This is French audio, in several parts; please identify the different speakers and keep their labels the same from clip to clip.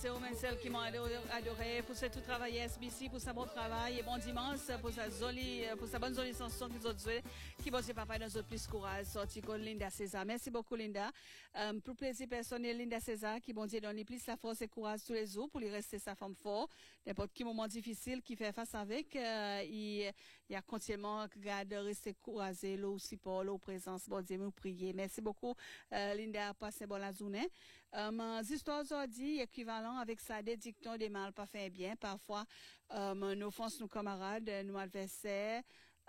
Speaker 1: C'est Romain Celle qui m'a adoré pour ce tout travail SBC, pour sa bon travail et bon dimanche, pour sa bonne jolie chanson qu'ils ont joué, qui bon c'est papa dans autres plus courage, sorti comme Linda César. Merci beaucoup Linda. Pour plaisir personnel Linda César, qui bon Dieu donne plus la force et courage tous les jours pour lui rester sa femme fort. N'importe quel moment difficile qu'il fait face avec, il a continuellement garde rester courageux, l'eau support, l'eau présence, bon Dieu nous prier. Merci beaucoup Linda, passez bonne la journée. Histoires aujourd'hui équivalent avec ça des dictons des mal pas fait bien parfois nous offense nos camarades nos adversaires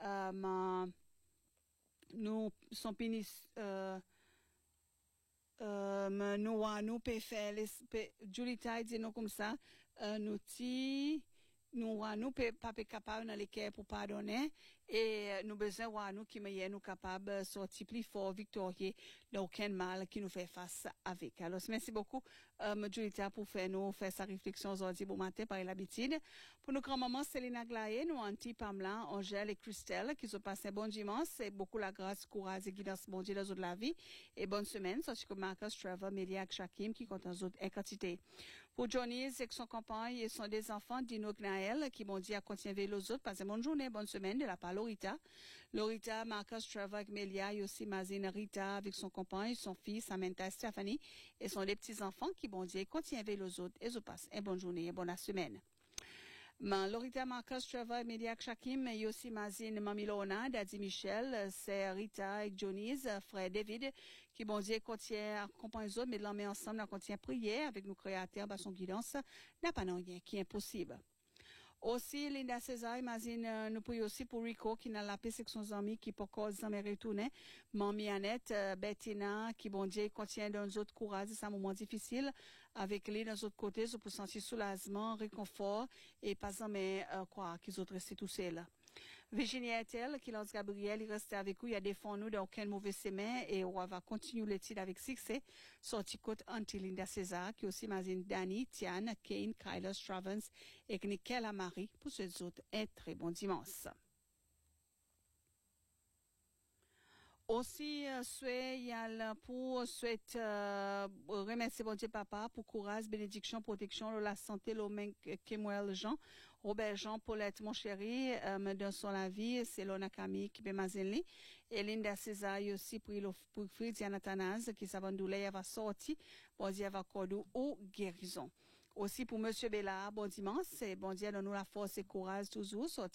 Speaker 1: nous sont punis nous peut faire Julita dit nous comme ça nous pas capable dans les cœurs pour pardonner et nous besoin nous qui meilleur nous capable sortir plus fort victorieux d'aucun mal qui nous fait face avec. Alors merci beaucoup Julita pour faire sa réflexion aujourd'hui bon matin par l'habitude. Pour nos grand-maman Céline Aglaé, nous Auntie Pamela, Angèle et Christelle qui se passent un bon dimanche et beaucoup la grâce, courage et guidance bon Dieu dans de la vie et bonne semaine sorti comme Marcus Trevor, Melia Shakim qui compte en autres quantité. Pour Johnny et son compagne et son des enfants Dino Gnaël qui bon Dieu a continué les autres passez bonne journée bonne semaine de la part Lorita, Marcus Trevor avec Melia et aussi Mazine Rita avec son compagne, son fils Samantha Stephanie et son des petits enfants qui bon Dieu continuent les autres et je passe une bonne journée et bonne semaine. Lorita, Marcus Trevor, Melia Shakim et aussi Mazine Mamilona, Daddy Michel, c'est Rita et Johnny, frère David, qui bon Dieu continue à accompagner les autres, mais l'homme ensemble, on continue à prier avec nos créateurs, par son guidance, n'a pas rien qui est impossible. Aussi, Linda César, imagine, nous prions aussi pour Rico, qui n'a la paix avec son ami, qui pour cause jamais retourné. Mamie Annette, Bettina, qui bon Dieu contient dans nos autres courage, c'est un moment difficile, avec lui dans autres côtés, pour sentir soulagement, réconfort, et pas jamais, croire qu'ils autres restent tous seuls. Virginie Etel, qui lance Gabriel, il reste avec nous, il a défendu nous dans aucun mauvais semaine et on va continuer l'étude avec succès. Sorti côte anti Linda César, qui aussi imagine Danny, Tiane, Kane, Kyler, Stravens et Nickel Marie pour ceux autres. Un très bon dimanche. Aussi, remercier bon Dieu papa pour courage, bénédiction, protection, la santé, l'homme Kemuel Jean, Robert Jean, Paulette, mon chéri, me donne son la vie, c'est Lona Camille qui peut m'azenli, et Linda César aussi pour Fridiana Tanaz, qui s'abandoulait, elle va sortir, bon Dieu va cordou ou guérison. Aussi pour Monsieur Bella, bon dimanche, c'est bon Dieu donne-nous la force et courage toujours, sorti